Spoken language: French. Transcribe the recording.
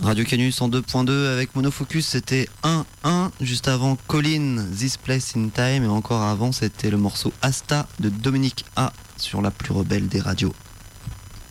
Radio Canu 102.2 avec Monofocus, c'était 1-1. Juste avant, Colin, This Place in Time. Et encore avant, c'était le morceau Asta de Dominique A sur la plus rebelle des radios.